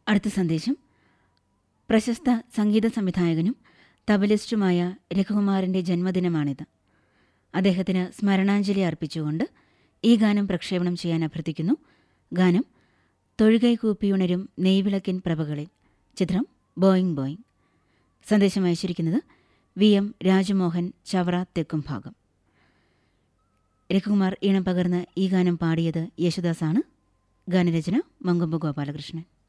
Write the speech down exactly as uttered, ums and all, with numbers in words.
അടുത്ത സന്ദേശം പ്രശസ്ത സംഗീത സംവിധായകനും തബലിസ്റ്റുമായ രഘുകുമാറിൻ്റെ ജന്മദിനമാണിത്. അദ്ദേഹത്തിന് സ്മരണാഞ്ജലി അർപ്പിച്ചുകൊണ്ട് ഈ ഗാനം പ്രക്ഷേപണം ചെയ്യാൻ അഭ്യർത്ഥിക്കുന്നു. ഗാനം തൊഴുകൈ കൂപ്പിയുണരും നെയ്വിളക്കിൻ പ്രഭകളിൽ, ചിത്രം ബോയിങ് ബോയിങ്. സന്ദേശം അയച്ചിരിക്കുന്നത് വി എം രാജമോഹൻ, ചവറ തെക്കും ഭാഗം. രഘുകുമാർ ഈണം പകർന്ന് ഈ ഗാനം പാടിയത് യേശുദാസാണ്. ഗാനരചന മങ്കൊമ്പ് ഗോപാലകൃഷ്ണൻ.